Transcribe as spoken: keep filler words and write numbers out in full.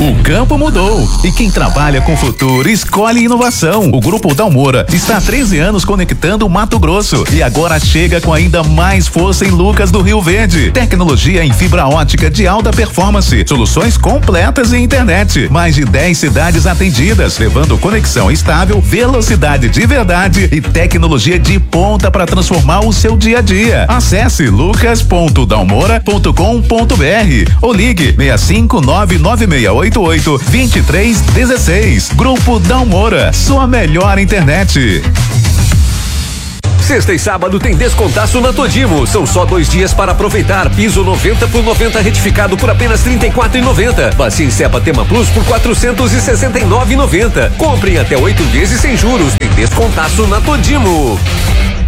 O campo mudou e quem trabalha com futuro escolhe inovação. O Grupo Dalmora está há treze anos conectando o Mato Grosso e agora chega com ainda mais força em Lucas do Rio Verde. Tecnologia em fibra ótica de alta performance, soluções completas em internet, mais de dez cidades atendidas, levando conexão estável, velocidade de verdade e tecnologia de ponta para transformar o seu dia a dia. Acesse lucas ponto dalmora ponto com ponto br ou ligue seis cinco nove nove seis oito oito dois três um seis. Grupo Dalmora, sua melhor internet. Sexta e sábado tem descontaço na Todimo. São só dois dias para aproveitar. Piso noventa por noventa retificado por apenas trinta e quatro e noventa. Bacia em Cepa Tema Plus por quatrocentos e sessenta e nove e noventa. Compre até oito vezes sem juros. Tem descontaço na Todimo.